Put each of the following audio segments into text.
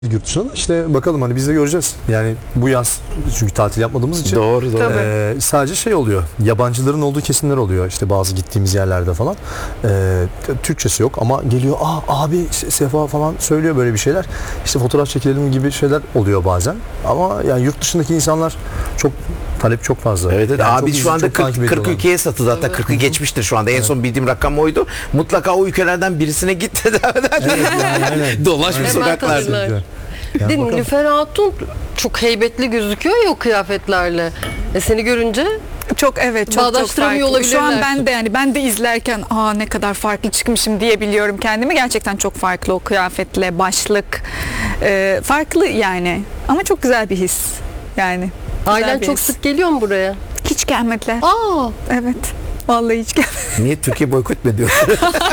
Yurt dışına da işte bakalım hani biz de göreceğiz. Yani bu yaz çünkü tatil yapmadığımız için Doğru. sadece şey oluyor. Yabancıların olduğu kesimler oluyor işte bazı gittiğimiz yerlerde falan. Türkçesi yok ama geliyor abi Sefa falan söylüyor böyle bir şeyler. İşte fotoğraf çekelim gibi şeyler oluyor bazen. Ama yani yurt dışındaki insanlar çok talep çok fazla. Evet, Yani abi şu anda 40 ülkeye satıldı, hatta 40'ı geçmiştir şu anda. En son bildiğim rakam oydu. Mutlaka o ülkelerden birisine git de dolaş bir sokaklarda. Yani De Nilüfer Hatun çok heybetli gözüküyor ya o kıyafetlerle. Seni görünce Çok çok bağdaştıramıyor farklı. Şu an olabilirler. ben de izlerken ne kadar farklı çıkmışım diyebiliyorum kendimi. Gerçekten çok farklı o kıyafetle, başlık. Farklı yani. Ama çok güzel bir his. Yani. Güzel ailen bir çok his. sık geliyor mu buraya? Hiç gelmediler. Evet. Vallahi hiç gelmediler. Niye Türkiye boykot mu ediyor?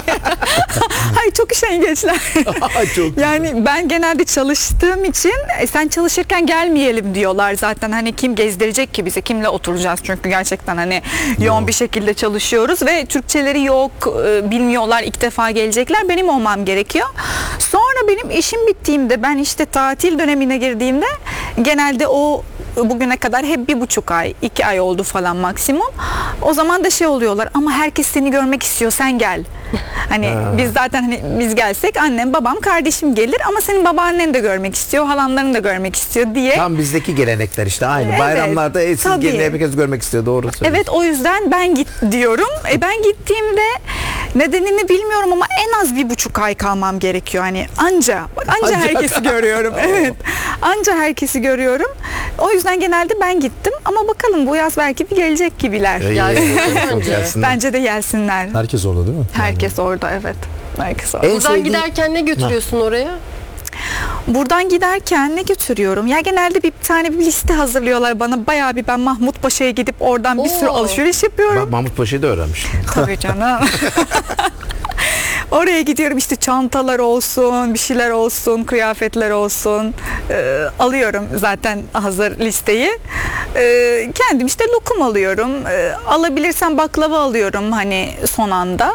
Hayır, çok üşengeçler. Çok Yani ben genelde çalıştığım için sen çalışırken gelmeyelim diyorlar zaten. Hani kim gezdirecek ki bizi, kimle oturacağız, çünkü gerçekten hani yoğun bir şekilde çalışıyoruz ve Türkçeleri yok, bilmiyorlar, ilk defa gelecekler, benim olmam gerekiyor. Sonra benim işim bittiğimde, ben işte tatil dönemine girdiğimde genelde o bugüne kadar hep 1,5 ay, 2 ay oldu falan maksimum. O zaman da şey oluyorlar, ama herkes seni görmek istiyor, sen gel. Hani biz zaten hani biz gelsek annem, babam, kardeşim gelir ama senin babaannen de görmek istiyor, halamların da görmek istiyor diye. Tam bizdeki gelenekler işte aynı. Evet, Bayramlarda siz tabii. gelin, herkes görmek istiyor, doğru söylüyorsun. Evet, o yüzden ben git diyorum. Ben gittiğimde nedenini bilmiyorum ama en az 1,5 ay kalmam gerekiyor. Hani anca herkesi görüyorum. Evet. Anca herkesi görüyorum. O yüzden genelde ben gittim ama bakalım bu yaz belki bir gelecek gibiler. Bence de gelsinler. herkes orada değil mi? Herkes orada, evet. Herkes orada. En Buradan sevdiğin- giderken ne götürüyorsun oraya? Buradan giderken ne götürüyorum? Ya genelde bir tane bir liste hazırlıyorlar bana. Bayağı bir, ben Mahmut Paşa'ya gidip oradan bir sürü Oo. alışveriş yapıyorum. Bak, Mahmut Paşa'yı da öğrenmiş. Tabii canım. Oraya gidiyorum, işte çantalar olsun, bir şeyler olsun, kıyafetler olsun. Alıyorum zaten hazır listeyi. Kendim işte lokum alıyorum. Alabilirsem baklava alıyorum hani son anda.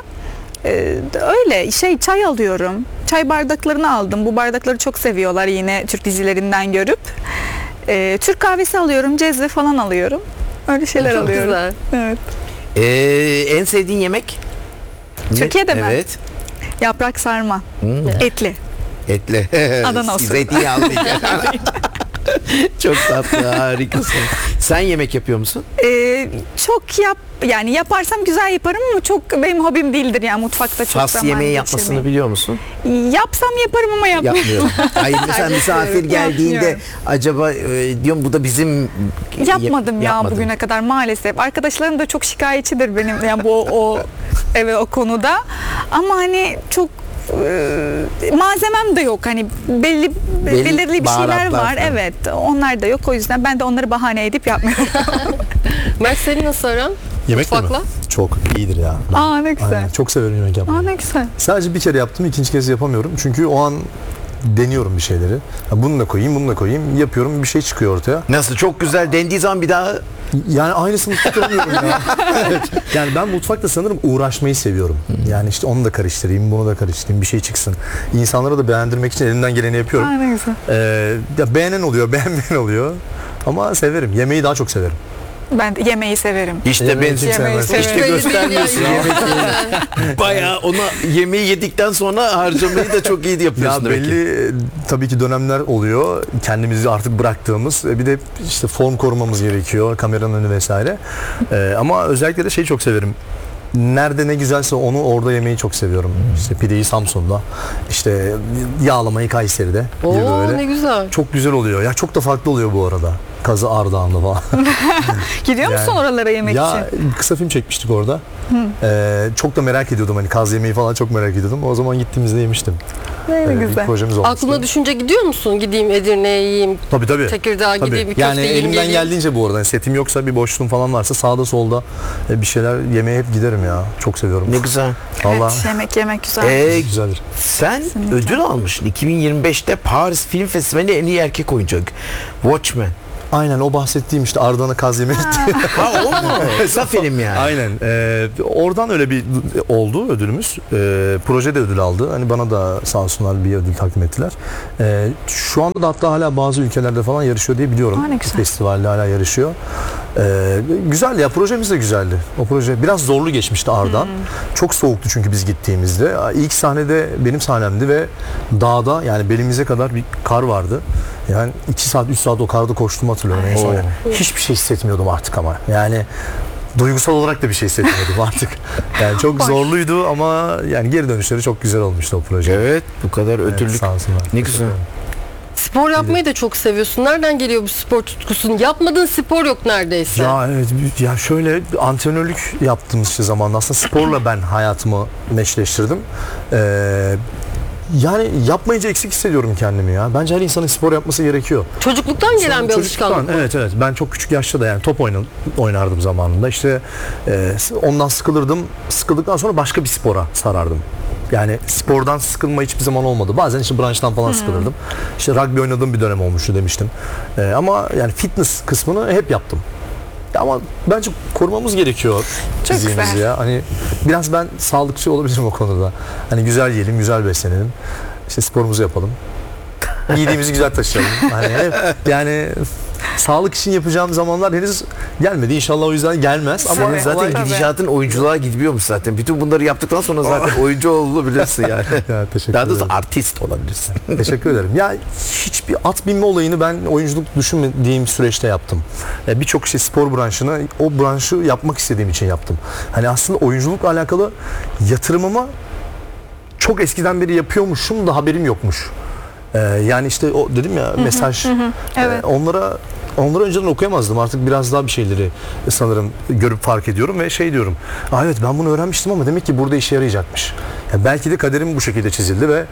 Öyle çay alıyorum. Çay bardaklarını aldım. Bu bardakları çok seviyorlar yine Türk dizilerinden görüp. Türk kahvesi alıyorum, cezve falan alıyorum. Öyle şeyler Çok alıyorum. güzel. Evet. En sevdiğin yemek? Ne? Türkiye'de mi? Evet. Yaprak sarma. Etli. Etli. Adana usulü. Zeytinyağlı. Çok tatlı, harikasın. Sen yemek yapıyor musun? Çok yani yaparsam güzel yaparım ama çok benim hobim değildir yani, mutfakta çok Fas zaman yemeği yapmasını geçirmeyi. biliyor musun? Yapsam yaparım ama yapmıyorum. Yapmıyorum. Hayır, mesela misafir geldiğinde Yapmıyorum. acaba diyorum bu da bizim Yapmadım ya yapmadın. bugüne kadar maalesef. Arkadaşlarım da çok şikayetçidir benim yani o konuda. Ama hani çok malzemem de yok. Hani belirli bir şeyler baharatlar var. falan. Evet. Onlar da yok. O yüzden ben de onları bahane edip yapmıyorum. Mert, senin nasıl aran? Yemekle mi? Mutfakla? Çok iyidir ya. Ne güzel. Aynen, çok severim yemek yapmayı. Ne güzel. Sadece bir kere yaptım, ikinci kez yapamıyorum. Çünkü o an deniyorum bir şeyleri. Bunu da koyayım, bunu da koyayım. Yapıyorum, bir şey çıkıyor ortaya. Nasıl, çok güzel dendiği zaman bir daha Yani aynısını tutamıyorum ya. Evet. Yani ben mutfakta sanırım uğraşmayı seviyorum. Yani işte onu da karıştırayım, bunu da karıştırayım, bir şey çıksın. İnsanlara da beğendirmek için elimden geleni yapıyorum. Ne güzel. Ya beğenen oluyor, beğenmeyen oluyor. Ama severim. Yemeği daha çok severim. Ben de yemeği severim. işte Yemeği ben kim sevmez? severim. işte göstermiyorsun yemek bayağı ona yemeği yedikten sonra harcamayı da çok iyi Ya yapıyorsun demek ki. belli tabii ki dönemler oluyor. Kendimizi artık bıraktığımız. Bir de işte form korumamız gerekiyor. Kameranın önü vesaire. Ama özellikle de çok severim. Nerede ne güzelse onu orada yemeyi çok seviyorum. İşte pideyi Samsun'da, işte yağlamayı Kayseri'de gibi Oo, böyle. ne güzel. Çok güzel oluyor. Ya çok da farklı oluyor bu arada. Kazı Ardahan'da falan. Gidiyor musun Yani- oralara yemek Ya için? kısa film çekmiştik orada. Çok da merak ediyordum, hani kaz yemeği falan çok merak ediyordum. O zaman gittiğimizde yemiştim. Ne Bir güzel. projemiz olmuştu. Aklına düşünce gidiyor musun? Gideyim Edirne'ye yiyeyim, Tabii. Tekirdağ'a Tabii. gideyim, bir köfte Yani yiyeyim, elimden geleyim. geldiğince bu arada. Yani setim yoksa, bir boşluğum falan varsa sağda solda bir şeyler yemeye hep giderim ya. Çok seviyorum. Ne güzel. Vallahi Evet, yemek güzel. güzeldir. Sen Kesinlikle. ödül almışsın 2025'te Paris Film Festivali'nde en iyi erkek oyuncu. Watchmen. Aynen o bahsettiğim işte Ardahan'a kaz yemeye gittiğim. Ha o mu? Kısa film yani. Aynen. Oradan öyle bir oldu ödülümüz. Proje de ödül aldı. Hani bana da sağ olsunlar bir ödül takdim ettiler. Şu anda da hatta hala bazı ülkelerde falan yarışıyor diye biliyorum. Ne güzel. Festivalde hala yarışıyor. Güzel ya, projemiz de güzeldi. O proje biraz zorlu geçmişti Ardahan. Çok soğuktu çünkü biz gittiğimizde. İlk sahnede benim sahnemdi ve dağda yani belimize kadar bir kar vardı. Yani 2 saat 3 saat o karda koştuğumu hatırlıyorum en son. Hiçbir şey hissetmiyordum artık ama. Yani duygusal olarak da bir şey hissetmiyordum artık. Yani çok zorluydu ama yani geri dönüşleri çok güzel olmuştu o proje. Evet, bu kadar ödüllük. Evet, sağ olsunlar. Ne güzel. Spor yapmayı da çok seviyorsun. Nereden geliyor bu spor tutkusun? Yapmadığın spor yok neredeyse. Ya evet, ya şöyle antrenörlük yaptığım işte zamanda aslında sporla ben hayatımı meşleştirdim. Yani yapmayınca eksik hissediyorum kendimi ya. Bence her insanın spor yapması gerekiyor. Çocukluktan gelen bir alışkanlık. Evet. Ben çok küçük yaşta da yani top oynardım zamanında. İşte ondan sıkılırdım. Sıkıldıktan sonra başka bir spora sarardım. Yani spordan sıkılma hiçbir zaman olmadı. Bazen işte branştan falan sıkılırdım. İşte rugby oynadığım bir dönem olmuştu demiştim. Ama yani fitness kısmını hep yaptım. Ama bence korumamız gerekiyor fiziğimizi güzel. ya. Hani biraz ben sağlıkçı olabilirim o konuda. Hani güzel yiyelim, güzel beslenelim. İşte sporumuzu yapalım. Giydiğimizi güzel taşıyalım. Hani yani sağlık için yapacağım zamanlar henüz gelmedi. İnşallah o yüzden gelmez. Ama Senin zaten olay- gidişatın oyunculuğa gidiyormuş zaten. Bütün bunları yaptıktan sonra zaten oyuncu olabilirsin yani. Ya, teşekkür Daha doğrusu ederim. artist olabilirsin. Teşekkür ederim. Ya hiçbir at binme olayını ben oyunculuk düşünmediğim süreçte yaptım. Birçok şey spor branşını o branşı yapmak istediğim için yaptım. Hani aslında oyunculukla alakalı yatırımımı çok eskiden beri yapıyormuşum da haberim yokmuş. Yani işte o dedim ya mesaj Evet. onları önceden okuyamazdım. Artık biraz daha bir şeyleri sanırım görüp fark ediyorum ve şey diyorum. Evet ben bunu öğrenmiştim ama demek ki burada işe yarayacakmış. Yani belki de kaderim bu şekilde çizildi ve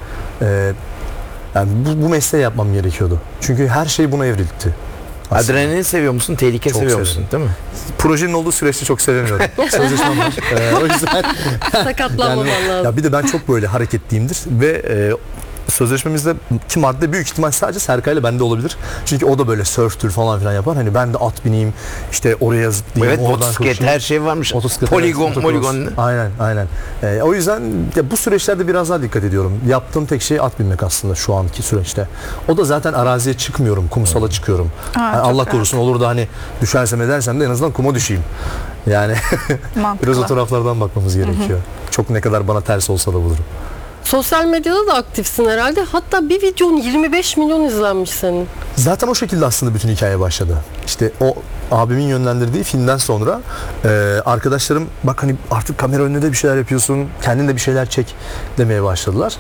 yani bu mesleği yapmam gerekiyordu. Çünkü her şey buna evrildi. Aslında. Adrenalin seviyor musun? Tehlike Çok seviyor musun? severim. Değil mi? Projenin olduğu süreçte çok sevemiyorum. Sözleşmem var. O yüzden Sakatlanmaman lazım. ya bir de ben çok böyle hareketliyimdir ve sözleşmemizde ki madde büyük ihtimal sadece Serkay'la bende olabilir. Çünkü o da böyle sörftür falan filan yapar. Hani ben de at bineyim, işte oraya zıplayayım, Evet, oradan motosiklet koşayım. her şey varmış. Motosiklet, Poligon, evet, motocross. poligon. Aynen. O yüzden ya bu süreçlerde biraz daha dikkat ediyorum. Yaptığım tek şey at binmek aslında şu anki süreçte. O da zaten araziye çıkmıyorum, kumsala çıkıyorum. Yani çok Allah rahat. korusun olur da hani düşersem edersem de en azından kuma düşeyim. Yani Mantıklı. biraz o taraflardan bakmamız gerekiyor. Çok ne kadar bana ters olsa da bulurum. Sosyal medyada da aktifsin herhalde. Hatta bir videonun 25 milyon izlenmiş senin. Zaten o şekilde aslında bütün hikaye başladı. İşte o abimin yönlendirdiği filmden sonra arkadaşlarım bak hani artık kamera önünde de bir şeyler yapıyorsun, kendin de bir şeyler çek demeye başladılar.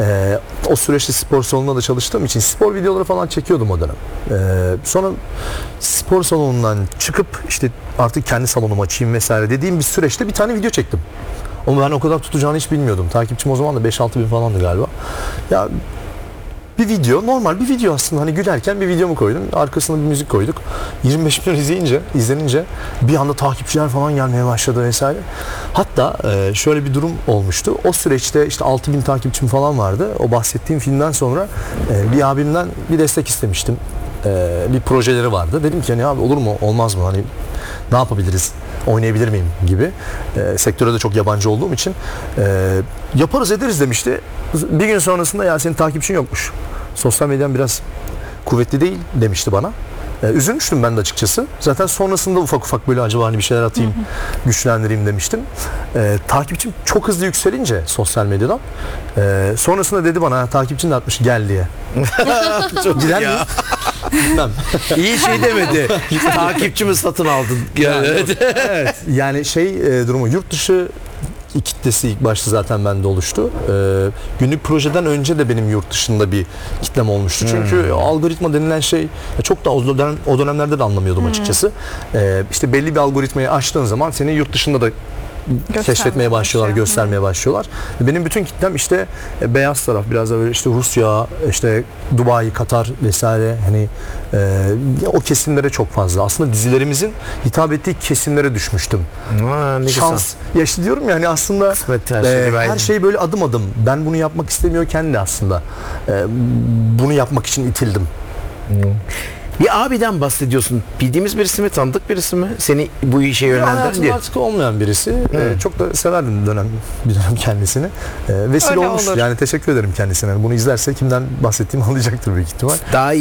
O süreçte spor salonunda da çalıştığım için spor videoları falan çekiyordum o dönem. Sonra spor salonundan çıkıp işte artık kendi salonumu açayım vesaire dediğim bir süreçte bir tane video çektim. Ama ben o kadar tutacağını hiç bilmiyordum. Takipçim o zaman da 5-6 bin falandı galiba. Ya bir video, normal bir video aslında. Hani gülerken bir videomu koydum. Arkasına bir müzik koyduk. 25 milyon izlenince bir anda takipçiler falan gelmeye başladı vesaire. Hatta şöyle bir durum olmuştu. O süreçte işte 6 bin takipçim falan vardı. O bahsettiğim filmden sonra bir abimden bir destek istemiştim. Bir projeleri vardı. Dedim ki hani abi olur mu olmaz mı hani ne yapabiliriz? Oynayabilir miyim gibi. Sektöre de çok yabancı olduğum için yaparız ederiz demişti. Bir gün sonrasında ya senin takipçin yokmuş. Sosyal medyan biraz kuvvetli değil demişti bana. Üzülmüştüm ben de açıkçası. Zaten sonrasında ufak ufak böyle acaba hani bir şeyler atayım, güçlendireyim demiştim. Takipçim çok hızlı yükselince sosyal medyadan sonrasında dedi bana takipçin de artmış gel diye. Çok Gider ya. miyim? Gitmem. İyi şey demedi. Takipçimi satın aldın. Evet. Yani durumu yurt dışı kitlesi ilk başta zaten bende oluştu. Günlük projeden önce de benim yurt dışında bir kitlem olmuştu. Çünkü algoritma denilen şey çok da o dönemlerde de anlamıyordum açıkçası. İşte belli bir algoritmayı açtığın zaman seni yurt dışında da keşfetmeye başlıyorlar, göstermeye başlıyorlar. Benim bütün kitlem işte beyaz taraf, biraz da böyle işte Rusya, işte Dubai, Katar vesaire hani o kesimlere çok fazla. Aslında dizilerimizin hitap ettiği kesimlere düşmüştüm. Ne Şans. Ya işte diyorum ya hani aslında her şey böyle adım adım. Ben bunu yapmak istemiyorken de aslında bunu yapmak için itildim. Bir abiden bahsediyorsun. Bildiğimiz birisi mi? Tanıdık birisi mi? Seni bu işe yönlendiren Hayatımda diye. artık olmayan birisi. Çok da severdim bir dönem kendisini. Vesile Öyle olmuş. olur. Yani teşekkür ederim kendisine. Bunu izlerse kimden bahsettiğimi anlayacaktır büyük ihtimal. Daha